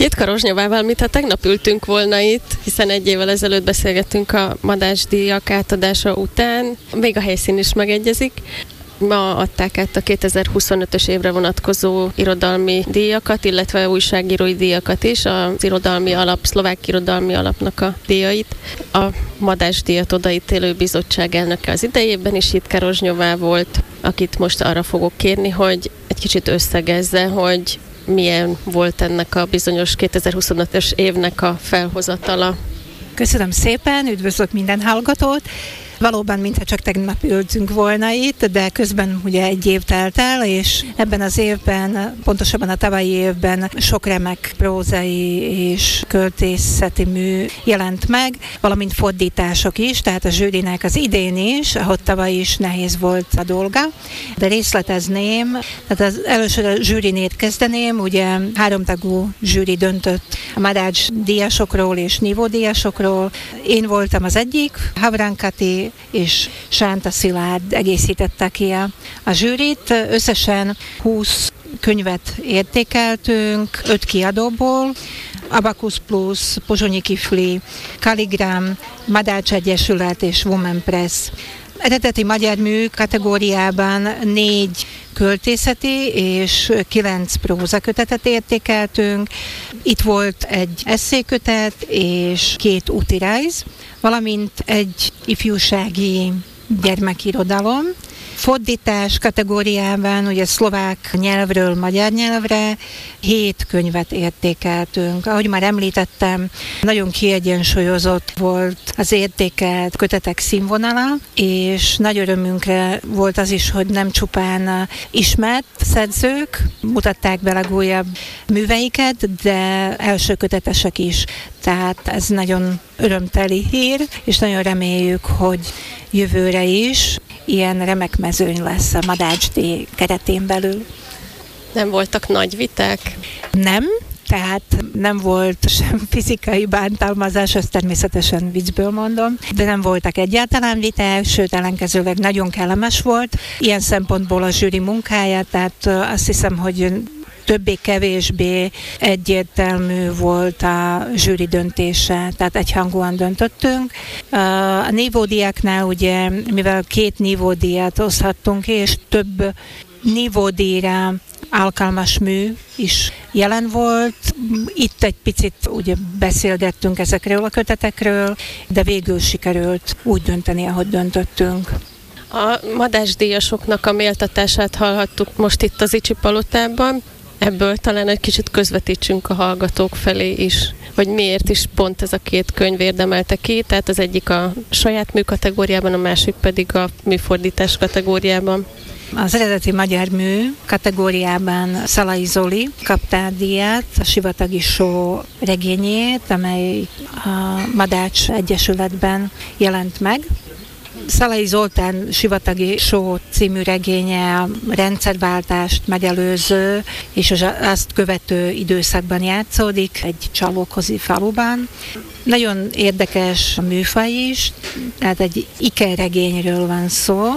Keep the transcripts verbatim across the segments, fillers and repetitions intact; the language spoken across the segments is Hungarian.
Jitka Rozsnyovával, mintha tegnap ültünk volna itt, hiszen egy évvel ezelőtt beszélgettünk a Madách-díjak átadása után. Még a helyszín is megegyezik. Ma adták át a kétezer-huszonötös évre vonatkozó irodalmi díjakat, illetve újságírói díjakat is, az irodalmi alap, szlovák irodalmi alapnak a díjait. A Madách-díjat odaítélő bizottság elnöke az idejében is Jitka Rozsnyová volt, akit most arra fogok kérni, hogy egy kicsit összegezze, hogy milyen volt ennek a bizonyos kétezer-huszonötös évnek a felhozatala. Köszönöm szépen, üdvözlök minden hallgatót! Valóban, mintha csak tegnap ültünk volna itt, de közben ugye egy év telt el, és ebben az évben, pontosabban a tavalyi évben sok remek prózai és költészeti mű jelent meg, valamint fordítások is, tehát a zsűrinek az idén is, ahogy tavaly is nehéz volt a dolga, de részletezném, tehát az először a zsűrinét kezdeném, ugye háromtagú zsűri döntött a Madách díjasokról és Nívó díjasokról. Én voltam az egyik, Havran Kati és Sánta Szilárd egészítette ki a, a zsűrit. Összesen húsz könyvet értékeltünk, öt kiadóból, Abacus Plus, Pozsonyi Kifli, Kaligram, Madách Egyesület és Women Press. Eredeti magyar mű kategóriában négy költészeti és kilenc prózakötetet értékeltünk. Itt volt egy esszékötet és két útirajz, valamint egy ifjúsági gyermekirodalom. Fordítás kategóriában, ugye szlovák nyelvről magyar nyelvre hét könyvet értékeltünk. Ahogy már említettem, nagyon kiegyensúlyozott volt az értékelt kötetek színvonala, és nagy örömünkre volt az is, hogy nem csupán ismert szerzők mutatták be legújabb műveiket, de első kötetesek is. Tehát ez nagyon örömteli hír, és nagyon reméljük, hogy jövőre is ilyen remek mezőny lesz a Madách-díj keretén belül. Nem voltak nagy viták? Nem, tehát nem volt sem fizikai bántalmazás, ezt természetesen viccből mondom, de nem voltak egyáltalán viták, sőt ellenkezőleg nagyon kellemes volt. Ilyen szempontból a zsűri munkája, tehát azt hiszem, hogy többé-kevésbé egyértelmű volt a zsűri döntése, tehát egyhangúan döntöttünk. A nívódíjaknál ugye, mivel két nívódíjat oszthattunk, és több nívódíjra alkalmas mű is jelen volt. Itt egy picit ugye beszélgettünk ezekről a kötetekről, de végül sikerült úgy dönteni, ahogy döntöttünk. A Madách-díjasoknak a méltatását hallhattuk most itt az Icsi Palotában. Ebből talán egy kicsit közvetítsünk a hallgatók felé is, hogy miért is pont ez a két könyv érdemelte ki, tehát az egyik a saját mű kategóriában, a másik pedig a műfordítás kategóriában. Az eredeti magyar mű kategóriában Szalai Zoli kapta a díjat, a Sivatagi Só regényét, amely a Madách Egyesületben jelent meg. Szalai Zoltán Sivatagi Só című regénye a rendszerváltást megelőző és azt követő időszakban játszódik, egy csalókozi faluban. Nagyon érdekes a műfaj is, tehát egy ikerregényről van szó.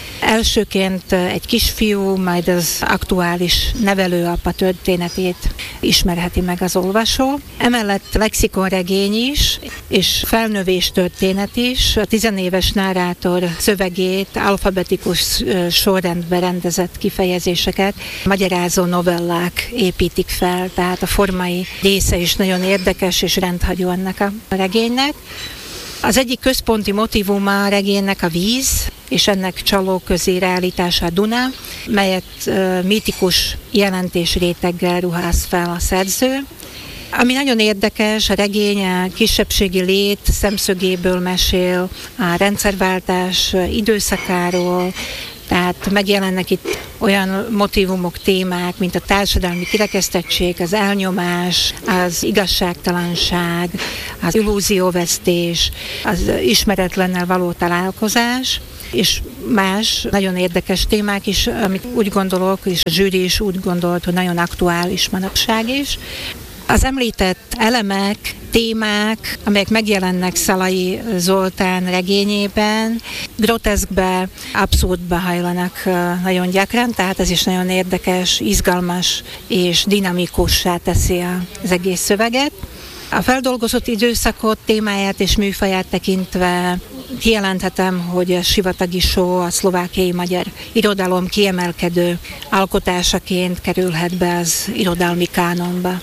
Elsőként egy kisfiú, majd az aktuális nevelőapa történetét ismerheti meg az olvasó. Emellett lexikonregény is, és felnövés történet is. A tizenéves narrátor szövegét, alfabetikus sorrendben rendezett kifejezéseket magyarázó novellák építik fel, tehát a formai része is nagyon érdekes és rendhagyó ennek a regénynek. Az egyik központi motívuma a regénynek a víz, és ennek csalóközi reállítása a Duna, melyet uh, mítikus jelentésréteggel ruház fel a szerző. Ami nagyon érdekes, a regény a kisebbségi lét szemszögéből mesél a rendszerváltás időszakáról, tehát megjelennek itt olyan motívumok, témák, mint a társadalmi kirekesztettség, az elnyomás, az igazságtalanság, az illúzióvesztés, az ismeretlennel való találkozás, és más nagyon érdekes témák is, amit úgy gondolok, és a zsűri is úgy gondolt, hogy nagyon aktuális manapság is. Az említett elemek, témák, amelyek megjelennek Szalai Zoltán regényében, groteszkbe, abszurdba hajlanak nagyon gyakran, tehát ez is nagyon érdekes, izgalmas és dinamikussá teszi az egész szöveget. A feldolgozott időszakot, témáját és műfaját tekintve kijelenthetem, hogy a Sivatagi Só a szlovákiai magyar irodalom kiemelkedő alkotásaként kerülhet be az irodalmi kánonba.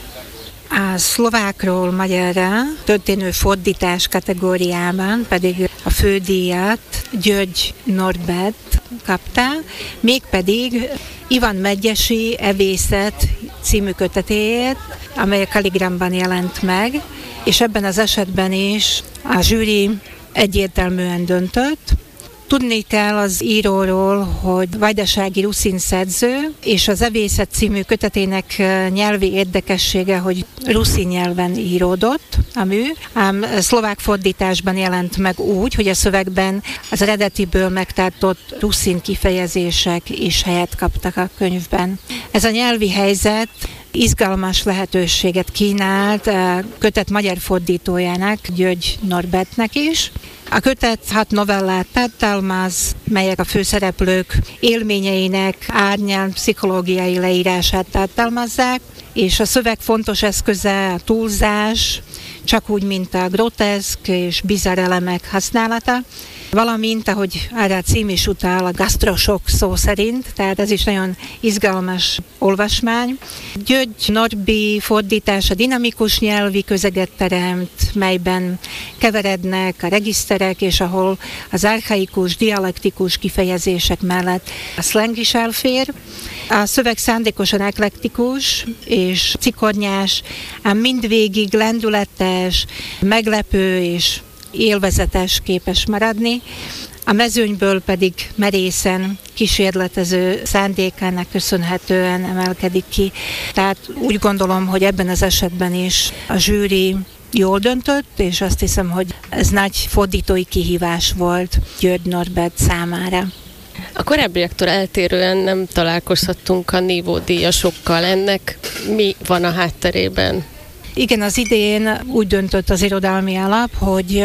A szlovákról magyarra történő fordítás kategóriában pedig a fődíjat György Norbert kapta, mégpedig Ivan Medgyessy Evészet című kötetéért, amely a Kaligramban jelent meg, és ebben az esetben is a zsűri egyértelműen döntött. Tudni kell az íróról, hogy Vajdasági Ruszin szerző, és az Evészet című kötetének nyelvi érdekessége, hogy ruszin nyelven íródott a mű, ám szlovák fordításban jelent meg úgy, hogy a szövegben az eredetiből megtartott ruszin kifejezések is helyet kaptak a könyvben. Ez a nyelvi helyzet izgalmas lehetőséget kínált a kötet magyar fordítójának, György Norbertnek is. A kötet hat novellát tartalmaz, melyek a főszereplők élményeinek árnyal pszichológiai leírását tartalmazzák, és a szöveg fontos eszköze a túlzás, csak úgy, mint a groteszk és bizarr elemek használata, valamint, ahogy erre a cím is utal, a gasztrosok szó szerint, tehát ez is nagyon izgalmas olvasmány. György Norbi fordítása dinamikus nyelvi közeget teremt, melyben keverednek a regiszterek, és ahol az archaikus, dialektikus kifejezések mellett a szleng is elfér. A szöveg szándékosan eklektikus és cikornyás, ám mindvégig lendületes, meglepő és élvezetes képes maradni, a mezőnyből pedig merészen kísérletező szándékának köszönhetően emelkedik ki. Tehát úgy gondolom, hogy ebben az esetben is a zsűri jól döntött, és azt hiszem, hogy ez nagy fordítói kihívás volt György Norbert számára. A korábbiaktól eltérően nem találkozhattunk a nívódíjasokkal. Ennek mi van a hátterében? Igen, az idén úgy döntött az irodalmi alap, hogy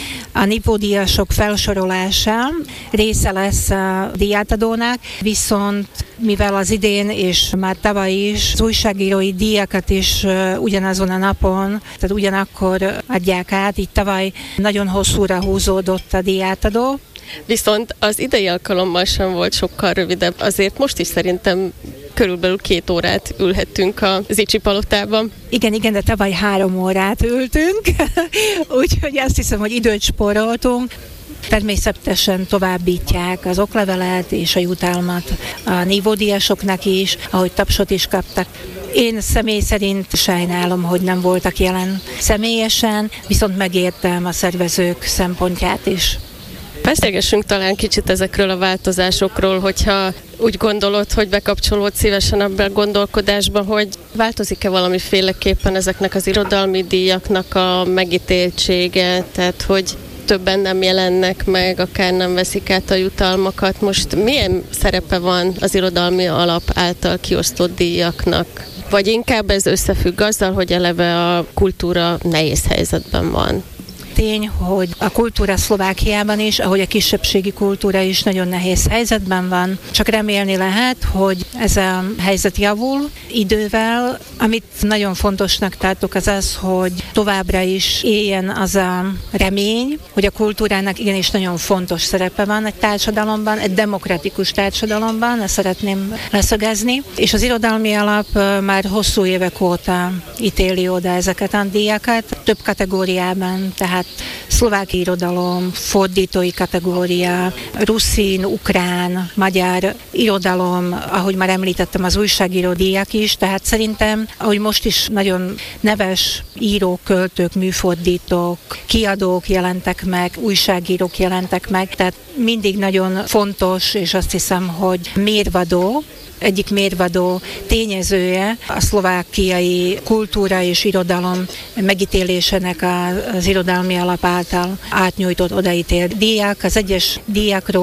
a nívódíjasok felsorolása része lesz a díjátadónak, viszont mivel az idén és már tavaly is az újságírói díjakat is ugyanazon a napon, tehát ugyanakkor adják át, így tavaly nagyon hosszúra húzódott a díjátadó. Viszont az idei alkalommal sem volt sokkal rövidebb, azért most is szerintem körülbelül két órát ülhettünk a Zichy palotában. Igen, igen, de tavaly három órát ültünk, úgyhogy azt hiszem, hogy időt spóroltunk. Természetesen továbbítják az oklevelet és a jutalmat a nívódíjasoknak is, ahogy tapsot is kaptak. Én személy szerint sajnálom, hogy nem voltak jelen személyesen, viszont megértem a szervezők szempontját is. Beszélgessünk talán kicsit ezekről a változásokról, hogyha úgy gondolod, hogy bekapcsolódsz szívesen abban a gondolkodásba, hogy változik-e valamiféleképpen ezeknek az irodalmi díjaknak a megítéltsége, tehát hogy többen nem jelennek meg, akár nem veszik át a jutalmakat. Most milyen szerepe van az irodalmi alap által kiosztott díjaknak? Vagy inkább ez összefügg azzal, hogy eleve a kultúra nehéz helyzetben van? Tény, hogy a kultúra Szlovákiában is, ahogy a kisebbségi kultúra is nagyon nehéz helyzetben van. Csak remélni lehet, hogy ez a helyzet javul idővel. Amit nagyon fontosnak tartok az az, hogy továbbra is éljen az a remény, hogy a kultúrának igenis nagyon fontos szerepe van egy társadalomban, egy demokratikus társadalomban, ezt szeretném leszögezni. És az irodalmi alap már hosszú évek óta ítéli oda ezeket a díjakat, több kategóriában, tehát szlovák irodalom, fordítói kategória, ruszin, ukrán, magyar irodalom, ahogy már említettem, az újságíró díjak is, tehát szerintem, ahogy most is nagyon neves írók, költők, műfordítók, kiadók jelentek meg, újságírók jelentek meg, tehát mindig nagyon fontos, és azt hiszem, hogy mérvadó, egyik mérvadó tényezője a szlovákiai kultúra és irodalom megítélésének az irodalmi alap által átnyújtott odaítélt díjak. Az egyes díjakról,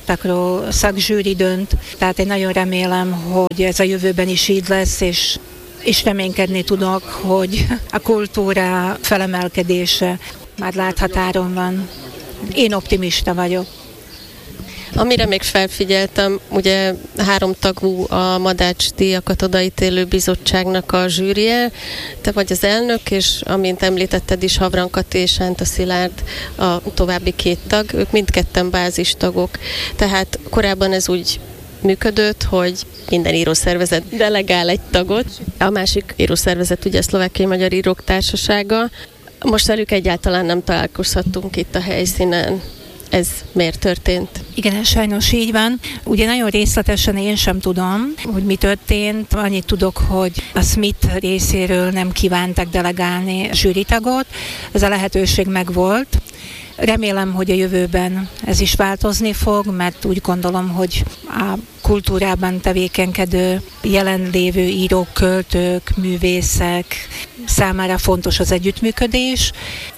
díjazottakról szakzsűri dönt, tehát én nagyon remélem, hogy ez a jövőben is így lesz, és és reménykedni tudok, hogy a kultúra felemelkedése már láthatáron van. Én optimista vagyok. Amire még felfigyeltem, ugye három tagú a Madács díjakat odaítélő bizottságnak a zsűrie, te vagy az elnök, és amint említetted is, Havran Kati és Sánta Szilárd a további két tag, ők mindketten bázistagok. Tehát korábban ez úgy működött, hogy minden írószervezet delegál egy tagot. A másik írószervezet ugye a Szlovákiai Magyar Írók Társasága. Most velük egyáltalán nem találkozhattunk itt a helyszínen. Ez miért történt? Igen, sajnos így van. Ugye nagyon részletesen én sem tudom, hogy mi történt. Annyit tudok, hogy a Smith részéről nem kívántak delegálni zsűritagot. Ez a lehetőség megvolt. Remélem, hogy a jövőben ez is változni fog, mert úgy gondolom, hogy a kultúrában tevékenykedő, jelenlévő írók, költők, művészek számára fontos az együttműködés,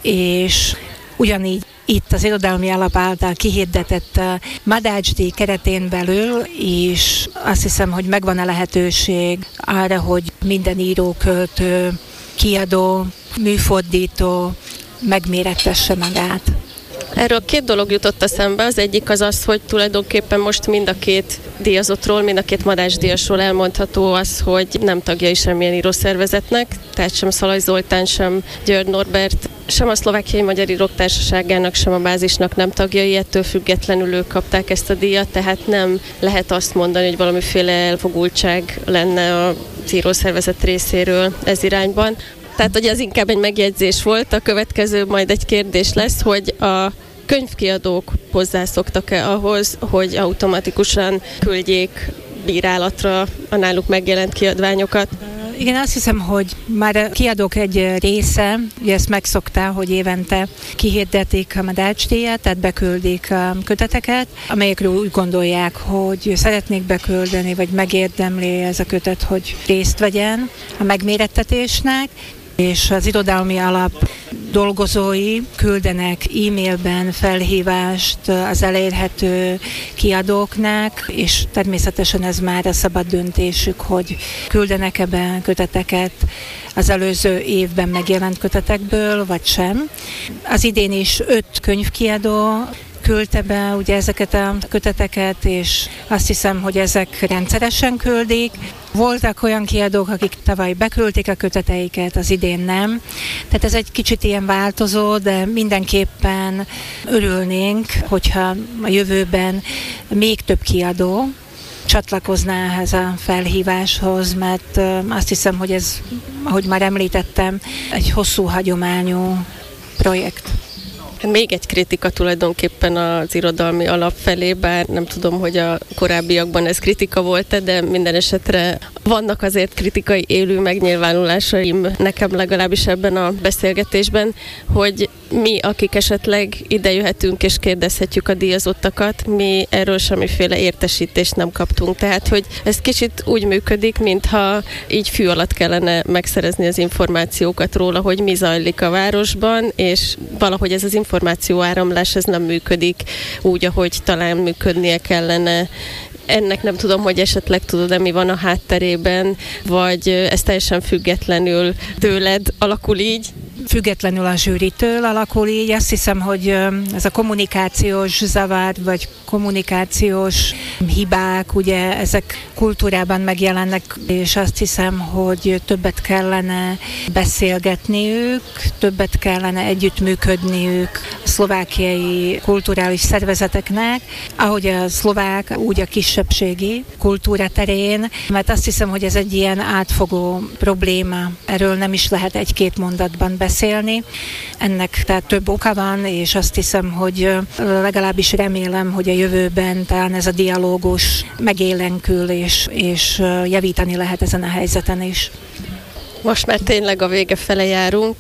és ugyanígy itt az Irodalmi Alap által kihirdetett Madács-díj keretén belül is azt hiszem, hogy megvan a lehetőség arra, hogy minden író, költő, kiadó, műfordító megmérettesse magát. Erről két dolog jutott eszembe. Az egyik az az, hogy tulajdonképpen most mind a két díjazottról, mind a két Madács-díjasról elmondható az, hogy nem tagjai semmilyen írószervezetnek, tehát sem Szalai Zoltán, sem György Norbert, sem a Szlovákiai Magyar Írók Társaságának, sem a bázisnak nem tagjai, ettől függetlenül ők kapták ezt a díjat, tehát nem lehet azt mondani, hogy valamiféle elfogultság lenne az írószervezet részéről ez irányban. Tehát, hogy az inkább egy megjegyzés volt, a következő majd egy kérdés lesz, hogy a könyvkiadók hozzászoktak-e ahhoz, hogy automatikusan küldjék bírálatra a náluk megjelent kiadványokat? Igen, azt hiszem, hogy már a kiadók egy része, ugye ezt megszokta, hogy évente kihirdetik a Madács-díjat, tehát beküldik a köteteket, amelyekről úgy gondolják, hogy szeretnék beküldeni, vagy megérdemli ez a kötet, hogy részt vegyen a megmérettetésnek, és az Irodalmi Alap dolgozói küldenek e-mailben felhívást az elérhető kiadóknak, és természetesen ez már a szabad döntésük, hogy küldenek ebben köteteket az előző évben megjelent kötetekből, vagy sem. Az idén is öt könyvkiadó küldte be ugye ezeket a köteteket, és azt hiszem, hogy ezek rendszeresen küldik. Voltak olyan kiadók, akik tavaly beküldték a köteteiket, az idén nem. Tehát ez egy kicsit ilyen változó, de mindenképpen örülnénk, hogyha a jövőben még több kiadó csatlakozná ehhez a felhíváshoz, mert azt hiszem, hogy ez, ahogy már említettem, egy hosszú hagyományú projekt. Még egy kritika tulajdonképpen az Irodalmi Alap felé, bár nem tudom, hogy a korábbiakban ez kritika volt-e, de minden esetre vannak azért kritikai élő megnyilvánulásaim nekem legalábbis ebben a beszélgetésben, hogy mi, akik esetleg ide jöhetünk és kérdezhetjük a díjazottakat, mi erről semmiféle értesítést nem kaptunk. Tehát, hogy ez kicsit úgy működik, mintha így fű alatt kellene megszerezni az információkat róla, hogy mi zajlik a városban, és valahogy ez az információáramlás ez nem működik úgy, ahogy talán működnie kellene. Ennek nem tudom, hogy esetleg tudod-e, mi van a hátterében, vagy ez teljesen függetlenül tőled alakul így? Függetlenül a zsűritől alakul így. Azt hiszem, hogy ez a kommunikációs zavar, vagy kommunikációs hibák, ugye ezek kultúrában megjelennek, és azt hiszem, hogy többet kellene beszélgetniük, többet kellene együttműködniük a szlovákiai kulturális szervezeteknek, ahogy a szlovák, úgy a kisebbségi kultúra terén, mert azt hiszem, hogy ez egy ilyen átfogó probléma. Erről nem is lehet egy-két mondatban beszélni. Ennek tehát több oka van, és azt hiszem, hogy legalábbis remélem, hogy a jövőben talán ez a dialógus megélenkül, és, és javítani lehet ezen a helyzeten is. Most már tényleg a vége fele járunk,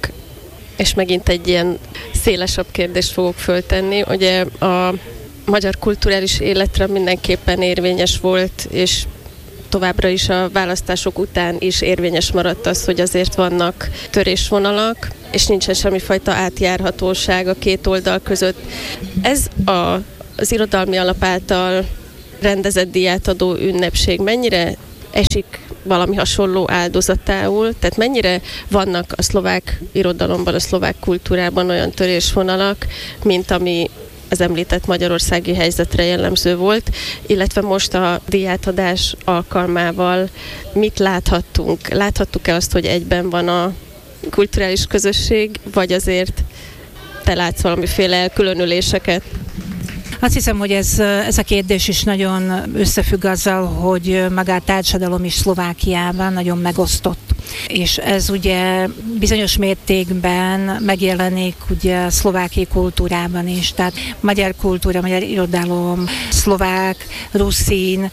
és megint egy ilyen szélesebb kérdést fogok föltenni. Ugye a magyar kulturális életre mindenképpen érvényes volt, és továbbra is a választások után is érvényes maradt az, hogy azért vannak törésvonalak, és nincsen semmifajta átjárhatóság a két oldal között. Ez a, az Irodalmi Alap által rendezett díjátadó ünnepség mennyire esik valami hasonló áldozatául? Tehát mennyire vannak a szlovák irodalomban, a szlovák kultúrában olyan törésvonalak, mint ami az említett magyarországi helyzetre jellemző volt, illetve most a díjátadás alkalmával mit láthattunk? Láthattuk-e azt, hogy egyben van a kulturális közösség, vagy azért te látsz valamiféle elkülönüléseket? Azt hiszem, hogy ez, ez a kérdés is nagyon összefügg azzal, hogy maga a társadalom is Szlovákiában nagyon megosztott. És ez ugye bizonyos mértékben megjelenik ugye a szlovákiai kultúrában is. Tehát magyar kultúra, magyar irodalom, szlovák, ruszin,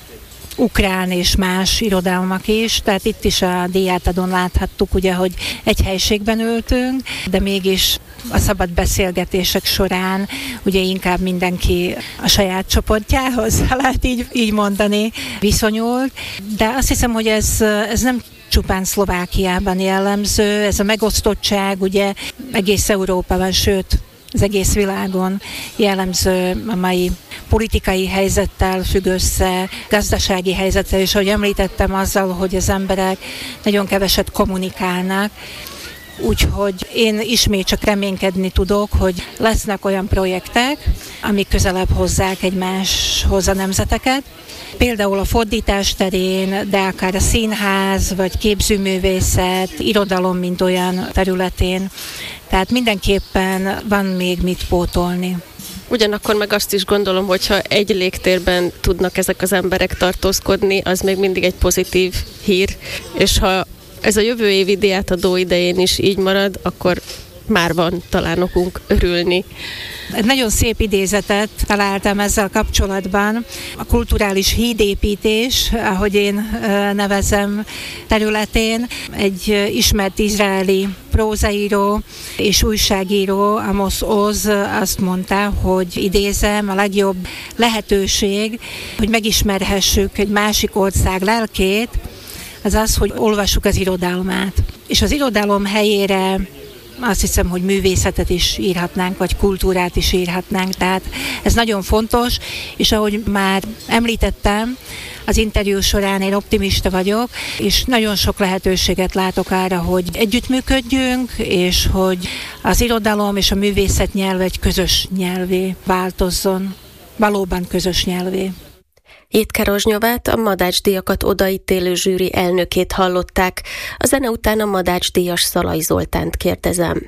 ukrán és más irodalmak is, tehát itt is a díjátadón láthattuk, ugye, hogy egy helységben ültünk, de mégis a szabad beszélgetések során ugye inkább mindenki a saját csoportjához, ha lehet így, így mondani, viszonyult. De azt hiszem, hogy ez, ez nem csupán Szlovákiában jellemző, ez a megosztottság ugye egész Európában, sőt az egész világon jellemző a mai politikai helyzettel függ össze, gazdasági helyzettel, és ahogy említettem azzal, hogy az emberek nagyon keveset kommunikálnak, úgyhogy én ismét csak reménykedni tudok, hogy lesznek olyan projektek, amik közelebb hozzák egymáshoz a nemzeteket. Például a fordítás terén, de akár a színház, vagy képzőművészet, irodalom, mint olyan területén. Tehát mindenképpen van még mit pótolni. Ugyanakkor meg azt is gondolom, hogyha egy légtérben tudnak ezek az emberek tartózkodni, az még mindig egy pozitív hír, és ha ez a jövő évi díjátadó idején is így marad, akkor már van talán okunk örülni. Egy nagyon szép idézetet találtam ezzel kapcsolatban. A kulturális hídépítés, ahogy én nevezem területén, egy ismert izraeli prózaíró és újságíró, Amos Oz azt mondta, hogy idézem, a legjobb lehetőség, hogy megismerhessük egy másik ország lelkét, az az, hogy olvassuk az irodalmát. És az irodalom helyére azt hiszem, hogy művészetet is írhatnánk, vagy kultúrát is írhatnánk, tehát ez nagyon fontos, és ahogy már említettem, az interjú során én optimista vagyok, és nagyon sok lehetőséget látok arra, hogy együttműködjünk, és hogy az irodalom és a művészet nyelv egy közös nyelvé változzon, valóban közös nyelvé. Jitka Rozsnyovát, a Madács-díjakat odaítélő zsűri elnökét hallották. A zene után a Madács-díjas Szalai Zoltánt kérdezem.